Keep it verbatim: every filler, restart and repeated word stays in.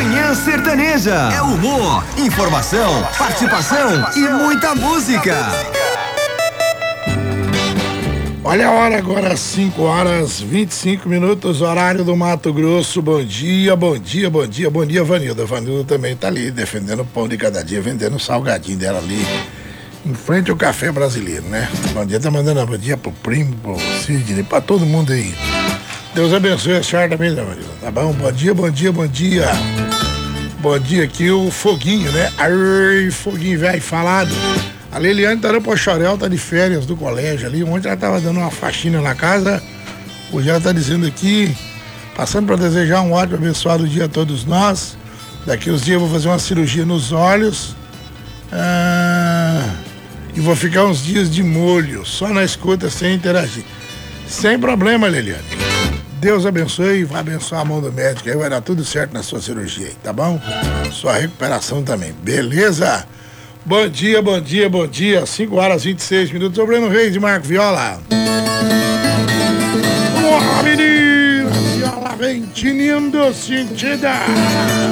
Manhã Sertaneja. É humor, informação, participação e muita música. Olha a hora agora, cinco horas e vinte e cinco minutos, horário do Mato Grosso. Bom dia, bom dia, bom dia, bom dia, Vanilda. Vanilda também tá ali, defendendo o pão de cada dia, vendendo o salgadinho dela ali, em frente ao café brasileiro, né? Bom dia, tá mandando bom dia pro primo, pro Sidney, pra todo mundo aí. Deus abençoe a senhora também, né, Vanilda? Tá bom? Bom dia, bom dia, bom dia. Bom dia aqui, o Foguinho, né? Ai, Foguinho velho falado. A Liliane tá no Pochorel, tá de férias do colégio ali. Ontem ela tava dando uma faxina na casa. Hoje ela tá dizendo aqui, passando para desejar um ótimo, abençoado dia a todos nós. Daqui uns dias eu vou fazer uma cirurgia nos olhos. Ah, e vou ficar uns dias de molho, só na escuta, sem interagir. Sem problema, Liliane. Deus abençoe e vai abençoar a mão do médico. Aí vai dar tudo certo na sua cirurgia aí, tá bom? Sua recuperação também, beleza? Bom dia, bom dia, bom dia. cinco horas e vinte e seis minutos. O Breno Reis de Marco Viola. Ô, menina! Viola vem tinindo sentida.